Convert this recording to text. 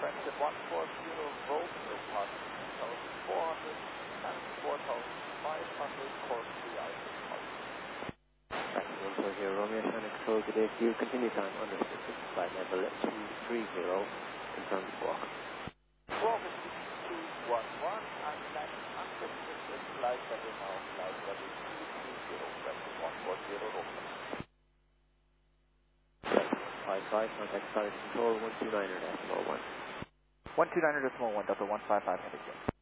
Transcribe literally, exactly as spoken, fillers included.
Transit one forty volt, departing three thousand four hundred and four thousand five hundred, course three I six five. one forty Romeo, Sonic Control, good day to you. Continue time understood. Flight level two three zero, confirm squawk. Bravo six two one one, and next unrestricted flight level now, flight level two three zero, Transit one forty Romeo. five five, contact Solid Control, one two nine decimal one. one two nine decimal one, Delta one five five, heading.